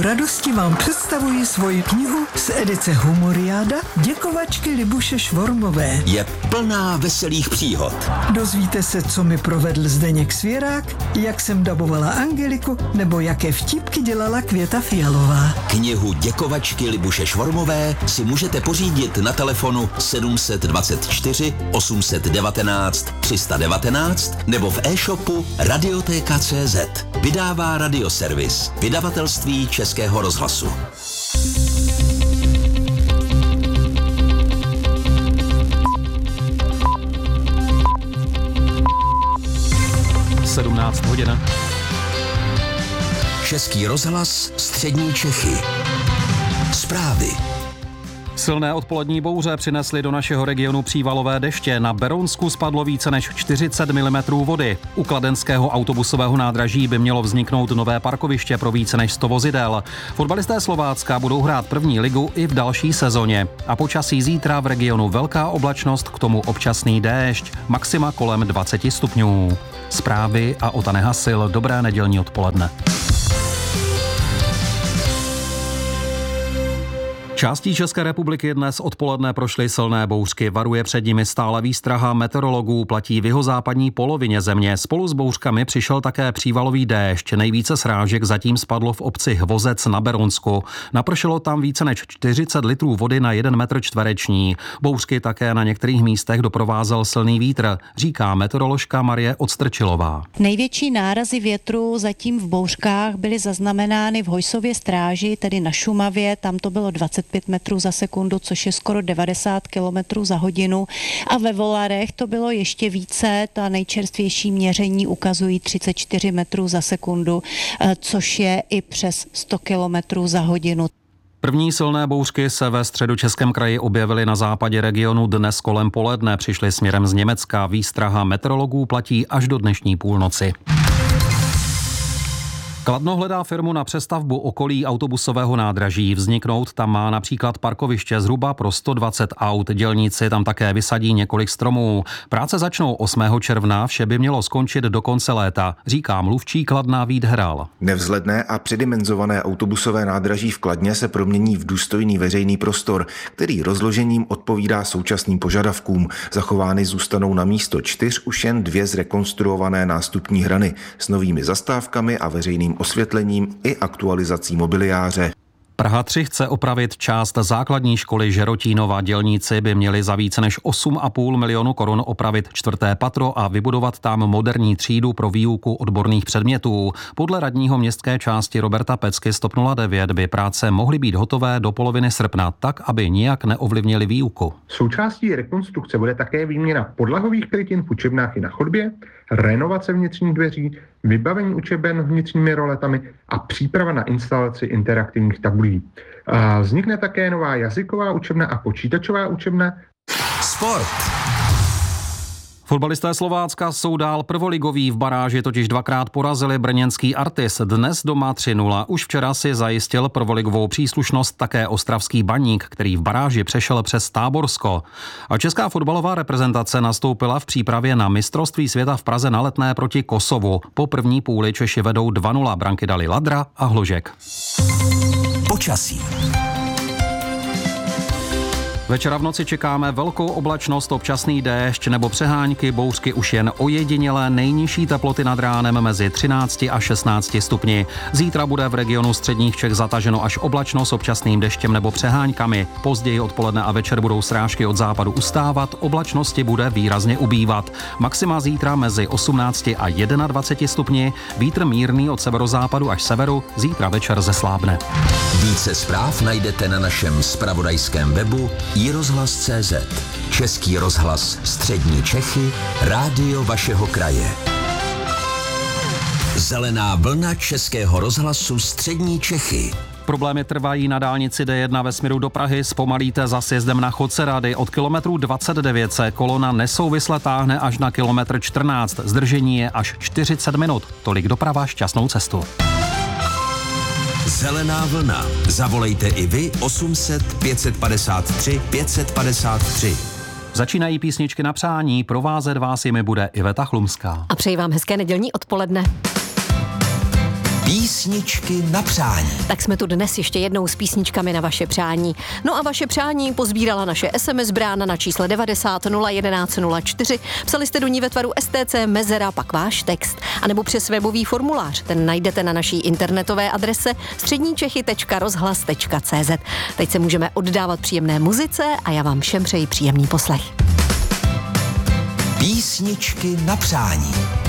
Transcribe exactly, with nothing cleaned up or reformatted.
radosti vám představuji svoji knihu z edice Humoriáda Děkovačky Libuše Švormové. Je plná veselých příhod. Dozvíte se, co mi provedl Zdeněk Svěrák, jak jsem dabovala Angeliku, nebo jaké vtipky dělala Květa Fialová. Knihu Děkovačky Libuše Švormové si můžete pořídit na telefonu sedm dvacet čtyři osm devatenáct tři sta devatenáct nebo v e-shopu radioteka tečka cé zet. Vydává Radioservis, vydavatelství Českého rozhlasu. sedmnáct hodin. Český rozhlas, střední Čechy. Zprávy. Silné odpolední bouře přinesly do našeho regionu přívalové deště. Na Berounsku spadlo více než čtyřicet milimetrů vody. U kladenského autobusového nádraží by mělo vzniknout nové parkoviště pro více než sto vozidel. Fotbalisté Slovácka budou hrát první ligu i v další sezóně. A počasí zítra v regionu velká oblačnost, k tomu občasný déšť, maxima kolem dvacet stupňů. Zprávy a Ota Nehasil. Dobré nedělní odpoledne. Částí České republiky dnes odpoledne prošly silné bouřky. Varuje před nimi stále výstraha meteorologů, platí v jihozápadní polovině země. Spolu s bouřkami přišel také přívalový déšť. Nejvíce srážek zatím spadlo v obci Hvozec na Berounsku. Napršelo tam více než čtyřicet litrů vody na jeden metr čtvereční. Bouřky také na některých místech doprovázel silný vítr, říká meteoroložka Marie Odstrčilová. Největší nárazy větru zatím v bouřkách byly zaznamenány v Hojsově Stráži, tedy na Šumavě, tam to bylo dvacet pět metrů za sekundu, což je skoro devadesát kilometrů za hodinu. A ve Volarech to bylo ještě více, ta nejčerstvější měření ukazují třicet čtyři metrů za sekundu, což je i přes sto kilometrů za hodinu. První silné bouřky se ve Středočeském kraji objevily na západě regionu dnes kolem poledne. Přišly směrem z Německa. Výstraha meteorologů platí až do dnešní půlnoci. Kladno hledá firmu na přestavbu okolí autobusového nádraží. Vzniknout tam má například parkoviště zhruba pro sto dvacet aut. Dělníci tam také vysadí několik stromů. Práce začnou osmého června, vše by mělo skončit do konce léta, říká mluvčí Kladna Vít Hral. Nevzhledné a předimenzované autobusové nádraží v Kladně se promění v důstojný veřejný prostor, který rozložením odpovídá současným požadavkům. Zachovány zůstanou na místo čtyř už jen dvě zrekonstruované nástupní hrany s novými zastávkami a veřejným osvětlením i aktualizací mobiliáře. Praha tři chce opravit část základní školy Žerotínova. Dělníci by měli za více než osm a půl milionu korun opravit čtvrté patro a vybudovat tam moderní třídu pro výuku odborných předmětů. Podle radního městské části Roberta Pecky z TOP nula devět by práce mohly být hotové do poloviny srpna, tak, aby nijak neovlivnili výuku. Součástí rekonstrukce bude také výměna podlahových krytin v učebnách i na chodbě, renovace vnitřních dveří, vybavení učeben vnitřními roletami a příprava na instalaci interaktivních tabulí. A vznikne také nová jazyková učebna a počítačová učebna. Sport. Fotbalisté Slovácka jsou dál prvoligoví, v baráži totiž dvakrát porazili brněnský Artis, dnes doma tři nula. Už včera si zajistil prvoligovou příslušnost také ostravský Baník, který v baráži přešel přes Táborsko. A česká fotbalová reprezentace nastoupila v přípravě na mistrovství světa v Praze na Letné proti Kosovu. Po první půli Češi vedou dva nula, branky dali Ladra a Hložek. Počasí. Večera v noci čekáme velkou oblačnost, občasný déšť nebo přehánky, bouřky už jen ojedinělé, nejnižší teploty nad ránem mezi třinácti a šestnácti stupni. Zítra bude v regionu středních Čech zataženo až oblačno s občasným deštěm nebo přeháňkami. Později odpoledne a večer budou srážky od západu ustávat, oblačnosti bude výrazně ubývat. Maxima zítra mezi osmnácti a dvaceti jedním stupni, vítr mírný od severozápadu až severu, zítra večer zeslábne. Více zpráv najdete na našem zpravodajském webu i rozhlas tečka cé zet. Český rozhlas střední Čechy, rádio vašeho kraje. Zelená vlna Českého rozhlasu střední Čechy. Problémy trvají na dálnici D jedna ve směru do Prahy, zpomalíte za sjezdem na Chodce Rady. Od kilometru dvacet devět se kolona nesouvisle táhne až na kilometr čtrnáct. Zdržení je až čtyřicet minut. Tolik doprava, šťastnou cestu. Zelená vlna. Zavolejte i vy osm set pět padesát tři pět padesát tři. Začínají písničky na přání, provázet vás jimi bude Iveta Chlumská. A přeji vám hezké nedělní odpoledne. Písničky na přání. Tak jsme tu dnes ještě jednou s písničkami na vaše přání. No a vaše přání pozbírala naše es em es brána na čísle devadesát nula jedenáct nula čtyři. Psali jste do ní ve tvaru es té cé mezera, pak váš text, anebo přes webový formulář. Ten najdete na naší internetové adrese středníčechy tečka rozhlas tečka cé zet. Teď se můžeme oddávat příjemné muzice a já vám všem přeji příjemný poslech. Písničky na přání.